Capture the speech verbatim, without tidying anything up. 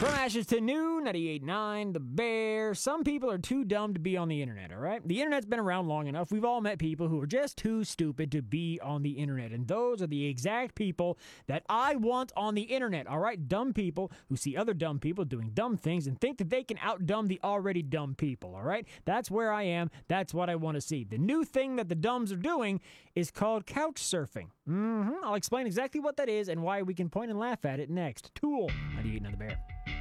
From ashes to new, ninety-eight point nine, The Bear. Some people are too dumb to be on the internet, all right? The internet's been around long enough. We've all met people who are just too stupid to be on the internet. And those are the exact people that I want on the internet, all right? Dumb people who see other dumb people doing dumb things and think that they can outdumb the already dumb people, all right? That's where I am. That's what I want to see. The new thing that the dumbs are doing is called couch surfing. Mm-hmm. I'll explain exactly what that is and why we can point and laugh at it next. Tool, ninety-eight point nine The Bear.